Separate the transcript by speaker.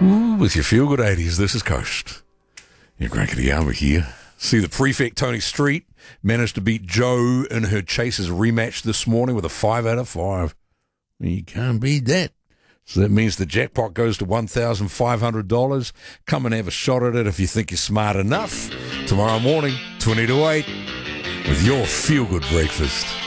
Speaker 1: Ooh, with your feel-good 80s, this is Coast. Your crackety hour here. See, the prefect, Tony Street, managed to beat Joe in her Chasers rematch this morning with a 5 out of 5. You can't beat that. So that means the jackpot goes to $1,500. Come and have a shot at it if you think you're smart enough. Tomorrow morning, 20 to 8, with your feel-good breakfast.